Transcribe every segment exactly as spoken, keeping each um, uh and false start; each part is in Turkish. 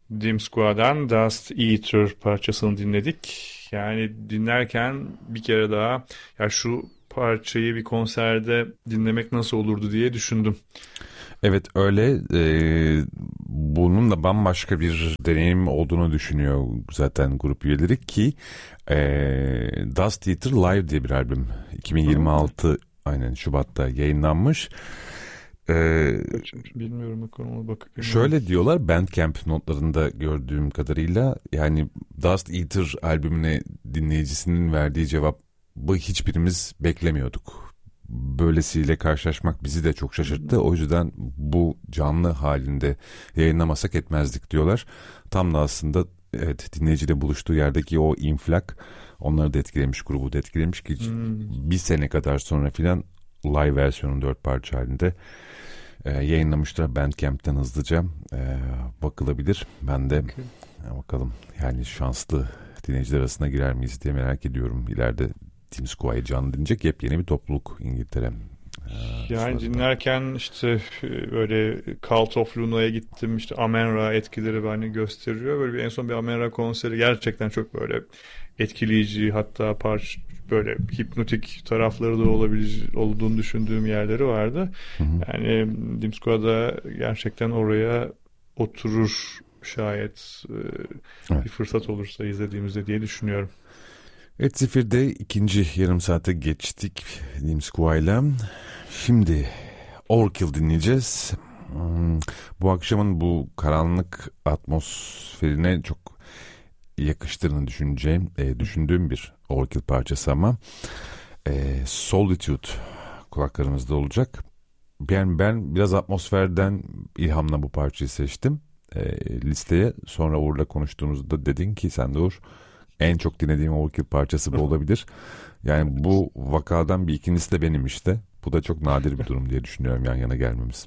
Dim Squad'dan Dust Eater parçasını dinledik. Yani dinlerken bir kere daha ya şu parçayı bir konserde dinlemek nasıl olurdu diye düşündüm. Evet öyle. Ee, bunun da bambaşka bir deneyim olduğunu düşünüyor zaten grup üyeleri ki e, Dust Eater Live diye bir albüm iki bin yirmi altı aynen Şubat'ta yayınlanmış. Ee, Bilmiyorum, bakalım bakıp. Şöyle diyorlar Bandcamp notlarında gördüğüm kadarıyla, yani Dust Eater albümüne dinleyicisinin verdiği cevabı hiçbirimiz beklemiyorduk. Böylesiyle karşılaşmak bizi de çok şaşırttı. O yüzden bu canlı halinde yayınlamasak etmezdik diyorlar. Tam da aslında evet, dinleyiciyle buluştuğu yerdeki o inflak onları da etkilemiş, grubu da etkilemiş ki hmm. bir sene kadar sonra filan live versiyonun dört parça halinde e, yayınlamışlar. Bandcamp'ten hızlıca e, bakılabilir. Ben de okay. e, bakalım yani şanslı dinleyiciler arasına girer miyiz diye merak ediyorum. İleride Dim Squad'ı canlı dinleyecek yepyeni bir topluluk İngiltere. Ee, yani dinlerken işte böyle Cult of Luna'ya gittim, işte Amen-Ra etkileri beni gösteriyor. Böyle bir, en son bir Amen-Ra konseri gerçekten çok böyle etkileyici, hatta parça böyle hipnotik tarafları da olabilir olduğunu düşündüğüm yerleri vardı. Hı hı. Yani Dim Squad'a gerçekten oraya oturur şayet evet. bir fırsat olursa izlediğimizde diye düşünüyorum. Evet, Zifir'de ikinci yarım saate geçtik Dim Squad'la. Şimdi Overkill dinleyeceğiz. Hmm, bu akşamın bu karanlık atmosferine çok yakıştığını düşüneceğim, e, düşündüğüm bir Overkill parçası ama e, Solitude kulaklarımızda olacak. Yani ben biraz atmosferden ilhamla bu parçayı seçtim e, listeye. Sonra Uğur'la konuştuğumuzda dedin ki sen de Uğur, en çok dinlediğim Overkill parçası bu olabilir. Yani bu vakadan bir ikincisi de benim işte. Bu da çok nadir bir durum diye düşünüyorum, yan yana gelmemiz.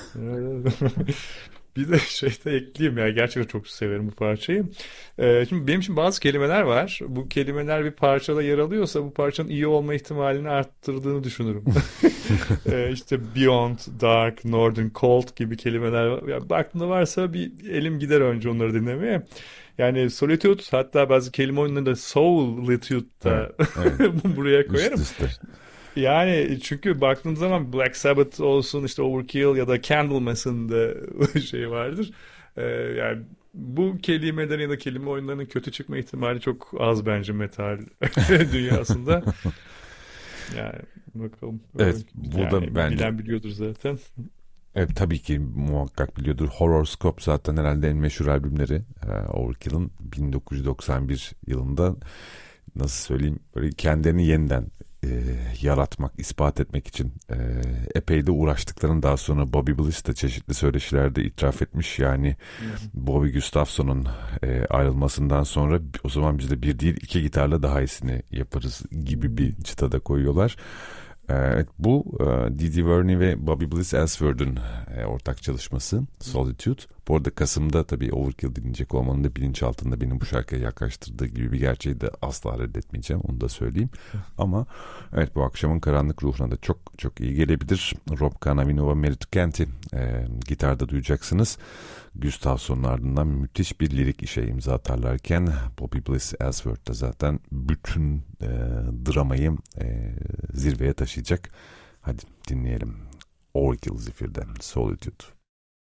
Bir de şey de ekleyeyim ya, gerçekten çok severim bu parçayı. Ee, şimdi benim için bazı kelimeler var. Bu kelimeler bir parçada yer alıyorsa bu parçanın iyi olma ihtimalini arttırdığını düşünürüm. ee, işte Beyond, Dark, Northern, Cold gibi kelimeler ya, aklımda varsa bir elim gider önce onları dinlemeye. Yani Solitude, hatta bazı kelime oyunlarında da Soulitude'da evet, evet. buraya koyarım. Üst üste. Yani çünkü baktığım zaman Black Sabbath olsun, işte Overkill ya da Candlemass'ın da şey vardır. Ee, yani bu kelimelerin ya da kelime oyunlarının kötü çıkma ihtimali çok az bence metal dünyasında. Yani bakalım. Evet, burada yani, bence bilen biliyordur zaten. Evet, tabii ki muhakkak biliyordur. Horoscope zaten herhalde en meşhur albümleri. Overkill'ın bin dokuz yüz doksan bir yılında, nasıl söyleyeyim, böyle kendilerini yeniden e, yaratmak, ispat etmek için e, epey de uğraştıklarını daha sonra Bobby Bliss de çeşitli söyleşilerde itiraf etmiş. Yani hmm. Bobby Gustafson'un e, ayrılmasından sonra o zaman biz de bir değil iki gitarla daha iyisini yaparız gibi bir çıtada koyuyorlar. Evet, bu Didi Verney ve Bobby Bliss Ellsworth'un ortak çalışması Solitude. Bu arada Kasım'da tabii Overkill dinleyecek olmanın da bilinçaltında benim bu şarkıya yaklaştırdığı gibi bir gerçeği de asla reddetmeyeceğim, onu da söyleyeyim. Ama evet, bu akşamın karanlık ruhuna da çok çok iyi gelebilir. Rob Canavinova, Merit Kent'i e, gitarda duyacaksınız. Gustafson'un ardından müthiş bir lirik işe imza atarlarken Bobby Bliss Ellsworth da zaten bütün e, dramayı e, zirveye taşıyacak. Hadi dinleyelim. Overkill Zifir'den Solitude.